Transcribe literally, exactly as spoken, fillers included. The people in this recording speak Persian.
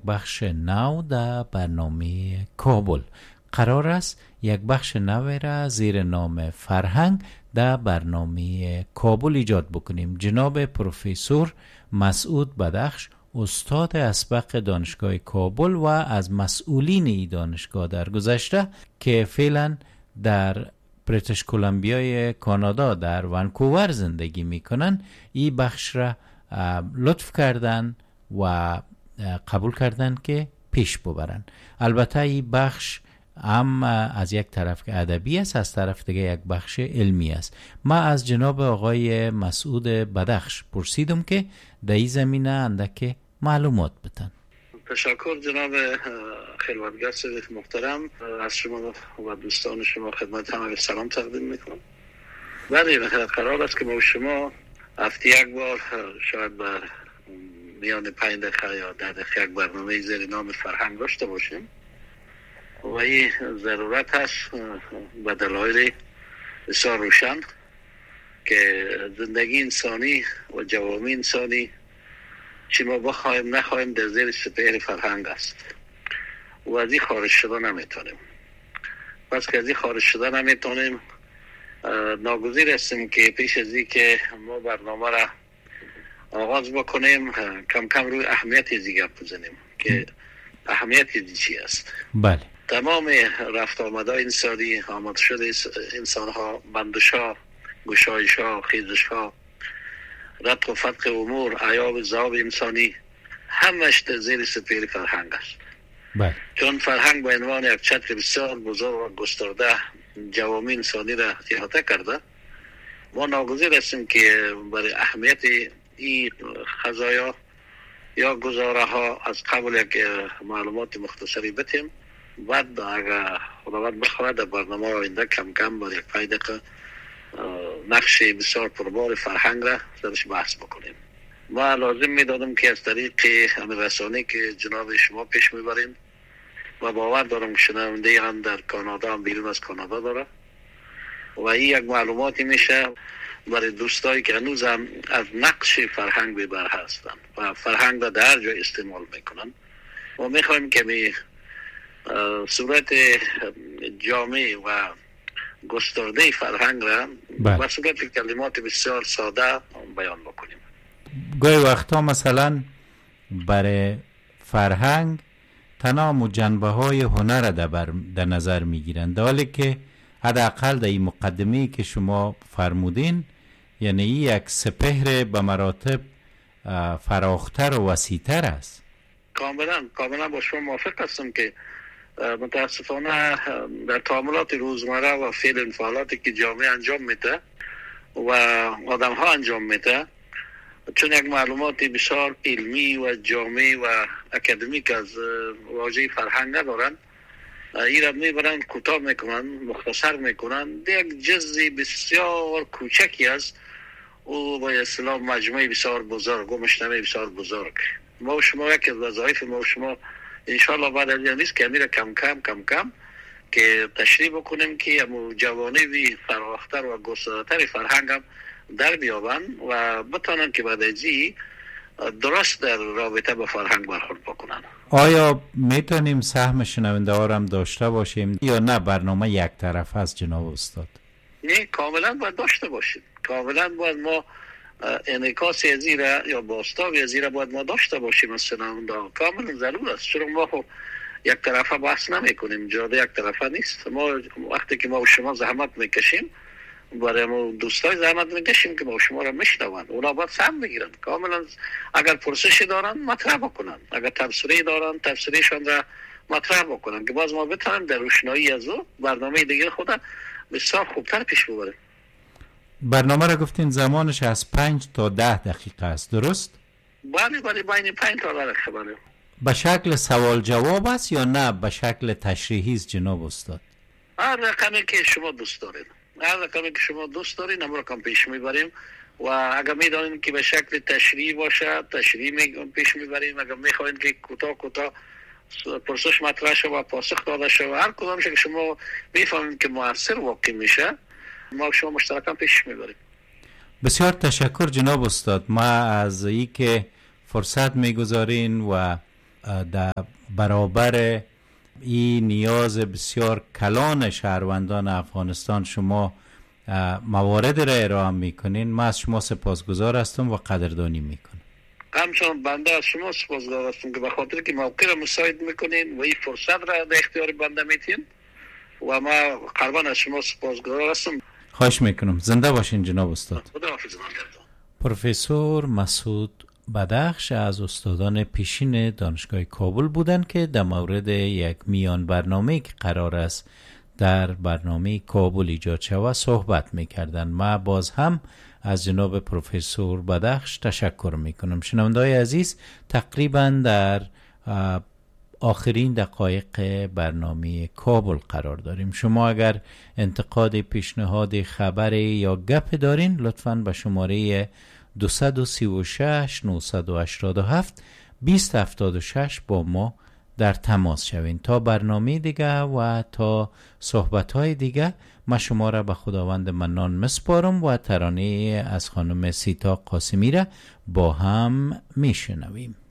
بخش نو در برنامه کابل. قرار است یک بخش نو را زیر نام فرهنگ در برنامه کابل ایجاد بکنیم. جناب پروفسور مسعود بدخش، استاد اسبق دانشگاه کابل و از مسئولین این دانشگاه در گذشته که فعلا در بریتیش کلمبیای کانادا در ونکوور زندگی میکنن، این بخش را لطف کردن و قبول کردن که پیش ببرن. البته این بخش هم از یک طرف که ادبی است، از طرف دیگه یک بخش علمی است. ما از جناب آقای مسعود بدخش پرسیدم که در این زمینه اندک معلومات بدن. تشکر جناب خدمتگر صدیق محترم، از شما و دوستان شما خدمت همه سلام تقدیم میکنم. بله، قرار است که با شما هفته یک بار شاید بر میان پنج دقیقه یا ده دقیقه یک برنامه زیر نام فرهنگ داشته باشیم و این ضرورت هست به دلایل بسیار روشن که زندگی انسانی و جوامع انسانی چی ما بخوایم نخوایم در زیر سپهر فرهنگ است و از این خارج شده نمیتونیم. پس که از این خارج شده نمیتونیم، ناگزیر هستیم که پیش از این که ما برنامه را آغاز بکنیم کم کم روی اهمیت از این گپ بزنیم که اهمیت از چی است. بله. تمام رفت آمده انسانی، آمد شده انسان ها، بندش ها، گشایش ها، خیزش ها، رتق و فتق امور، عیاب زاب انسانی، همش در زیر سپهر فرهنگ است. بله. چون فرهنگ به عنوان یک چتر بسیار بزرگ و گسترده جوامع انسانی را احاطه کرده، ما ناگزیر هستیم که برای اهمیت این قضایا یا گزاره ها از قبل یک معلومات مختصری بتیم، بعد اگر خداوند بخواهد در برنامه آینده کم کم برای یک پنج دقیقه نقش بسیار پربار فرهنگ را درش بحث بکنیم. ما لازم میدادم که از طریق همین رسانه که جناب شما پیش میبرین و باور دارم که شنونده هم در کانادا هم بیرون از کانادا داره و این یک معلوماتی میشه برای دوستایی که هنوز هم از نقش فرهنگ ببر هستن و فرهنگ را در جای استعمال میکنن. ما میخوایم که می صورت جامع و گسترده فرهنگ را با صورت کلمات بسیار ساده بیان بکنیم. گاهی وقتا مثلا برای فرهنگ تمام و جنبه های هنر در, در نظر میگیرن، در حالی که حداقل در این مقدمه‌ای که شما فرمودین، یعنی یک سپهر به مراتب فراختر و وسیع‌تر است. کاملا کاملا با شما موافق هستم که متاسفانه در تعاملات روزمره و فعل فعالاتی که جامعه انجام میده و آدم ها انجام میده، چون یک معلومات بسیار علمی و جامع و اکادمیک از واژه فرهنگ ندارن، این را میبرن کوتاه میکنن، مختصر میکنن، یک جزئی بسیار کوچکی است او با اصطلاح مجموعه بسیار بزرگ و مجتمع بسیار بزرگ. ما و شما یک از وظایف ما و شما انشاءالله بعد از این نیست که امیر کم کم کم کم که تشریح بکنیم که جوانبی فراختر و گسترده‌تر فرهنگ هم در بیابن و بتانن که بعد از این درست در رابطه با فرهنگ برخورد بکنن. آیا میتونیم سهم شنونده ها هم داشته باشیم یا نه برنامه یک طرف است جناب استاد؟ نه، کاملا باید داشته باشیم. کاملا باید ما انعکاس از این را یا باستاب از این را باید ما داشته باشیم از شنونده ها. کاملا ضرور است، چون ما خب یک طرفه بحث نمی کنیم، جاده یک طرفه نیست. ما وقتی که ما و شما زحمت میکشیم برای ما دوستای زحمت میکشیم که ما و شما را میشنون، اونا باید سهم بگیرن. کاملا اگر پرسشی دارن مطرح بکنن، اگر تبصره دارن تبصرهشان را مطرح بکنن که باز ما بتونیم در روشنایی از او برنامه دیگه خود بسیار خوبتر پیش ببریم. برنامه را گفتین زمانش از پنج تا ده دقیقه است، درست؟ بله بله، بین پنج تا ده دقیقه. بله. به شکل سوال جواب است یا نه به شکل تشریحی است جناب استاد؟ هر رقمی که شما دوست دارید، هر رقمی که شما دوست دارید نمو رقم پیش میبریم و اگر میدانید که به شکل تشریح باشه تشریح می پیش میبریم، اگر میخواید که کوتاه کوتاه پرسش مطرح شد و پاسخ داده شد هر کدامش که شما میفهمید که مؤثر واقع میشه، ما شما مشترکاً پیش میبریم. بسیار تشکر جناب استاد. ما از این که فرصت میگذارین و در برابر این نیاز بسیار کلان شهروندان افغانستان شما موارد را ارائه میکنین. من از شما سپاسگزار هستم و قدردانی میکنم. همچنان بنده از شما سپاسگزار هستم که به خاطر که موقع را مساعد میکنین و این فرصت را در اختیار بنده میتین و ما قربان از شما سپاسگزار هستم. خواهش میکنم. زنده باشین جناب استاد. خداحافظ. پروفسور مسعود بدخش از استادان پیشین دانشگاه کابل بودند که در مورد یک میان برنامه که قرار است در برنامه کابل ایجاد شود صحبت میکردن. ما باز هم از جناب پروفسور بدخش تشکر میکنم. شنونده‌های عزیز، تقریبا در آخرین دقایق برنامه کابل قرار داریم. شما اگر انتقاد، پیشنهاد، خبر یا گپ دارین لطفاً به شماره دو سه شش نه هشت هفت بیست هفتاد و شش با ما در تماس شوین. تا برنامه دیگه و تا صحبت‌های دیگه ما شما را به خداوند منان مسپارم و ترانه از خانم سیتا قاسمی را با هم میشنویم.